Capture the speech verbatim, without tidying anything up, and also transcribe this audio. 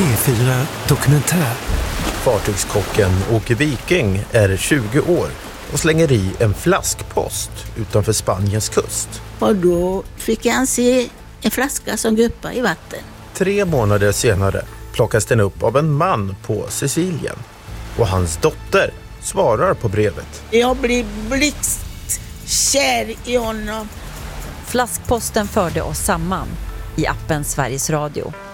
P fyra Dokumentär. Fartygskocken Åke Viking är tjugo år och slänger i en flaskpost utanför Spaniens kust. Och då fick han se en flaska som guppade i vatten. Tre månader senare plockas den upp av en man på Sicilien. Och hans dotter svarar på brevet. Jag blir blixtkär i honom. Flaskposten förde oss samman i appen Sveriges Radio.